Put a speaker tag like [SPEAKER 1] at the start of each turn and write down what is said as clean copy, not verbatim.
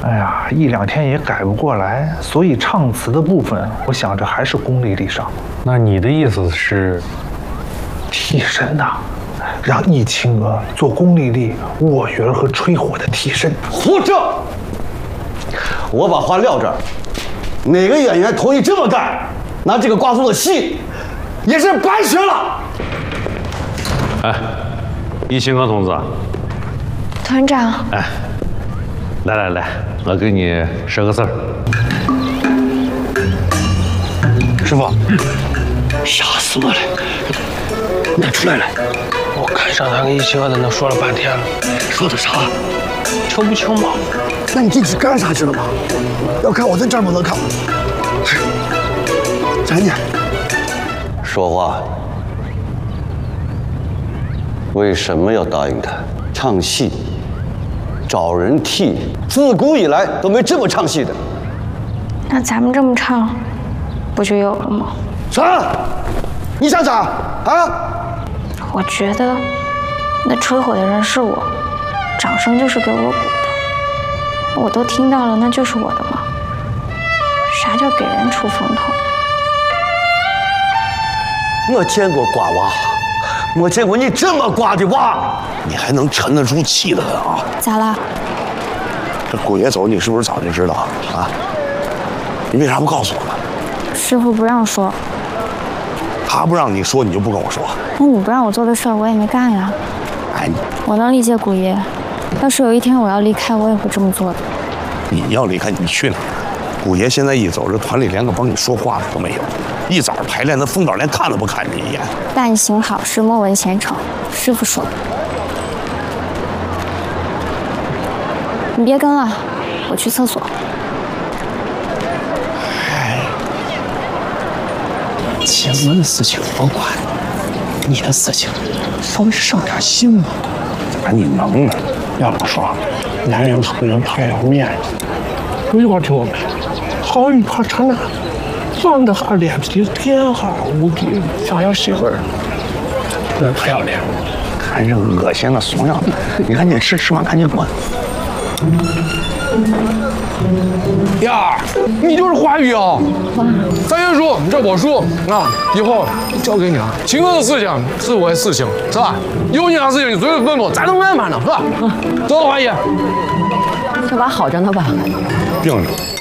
[SPEAKER 1] 哎呀，一两天也改不过来，所以唱词的部分，我想着还是龚丽丽上。
[SPEAKER 2] 那你的意思是，
[SPEAKER 1] 替身呐，让易青娥做龚丽丽、卧云和吹火的替身。
[SPEAKER 3] 胡扯！我把话撂这儿，哪个演员同意这么干，那这个瓜叔的戏也是白学了。
[SPEAKER 2] 哎，易青娥同志，
[SPEAKER 4] 团长，
[SPEAKER 2] 哎，来，我给你说个事儿。师傅，
[SPEAKER 5] 吓死我了！那出来了，我看上他跟易青娥在那说了半天了，
[SPEAKER 3] 说的啥？
[SPEAKER 5] 求不求嘛？
[SPEAKER 3] 那你进去干啥去了吗？要看我在这儿不能看。咱家说话。为什么要答应他唱戏？找人替，自古以来都没这么唱戏的。
[SPEAKER 4] 那咱们这么唱，不就有了吗？
[SPEAKER 3] 啥？你想咋啊？
[SPEAKER 4] 我觉得那吹火的人是我，掌声就是给我鼓的，我都听到了，那就是我的嘛。啥叫给人出风头？
[SPEAKER 3] 我见过瓜娃，没见过你这么瓜的娃。你还能沉得住气的啊？
[SPEAKER 4] 咋了？
[SPEAKER 3] 这顾爷走，你是不是早就知道啊？你为啥不告诉我呢？
[SPEAKER 4] 师傅不让说。
[SPEAKER 3] 他不让你说，你就不跟我说？
[SPEAKER 4] 那你不让我做的事儿，我也没干呀。
[SPEAKER 3] 哎，
[SPEAKER 4] 我能理解顾爷，要是有一天我要离开，我也会这么做的。
[SPEAKER 3] 你要离开，你去哪儿？顾爷现在一走，这团里连个帮你说话的都没有。一早排练，那风导连看都不看你一眼。
[SPEAKER 4] 但行好事，莫问前程。师傅说。你别跟了，我去厕所。
[SPEAKER 5] 姐我的事情我管，你的事情稍微上点心嘛。
[SPEAKER 3] 咋你能呢？
[SPEAKER 5] 要不说，男人和人太要面子。有句话听过没？好运怕缠呐，长得还脸皮天下无敌，想要媳妇儿，那太要脸。
[SPEAKER 3] 看这恶心的怂样，你赶紧吃，吃完赶紧滚。
[SPEAKER 5] 呀，你就是华宇啊！咱爷说，这我说啊，以后交给你了。青娥的事情是我的事情，是吧？有你啥事情你随时吩咐，咱能安排呢，是吧？走了，华姨。
[SPEAKER 6] 这娃好着呢吧？
[SPEAKER 3] 病着。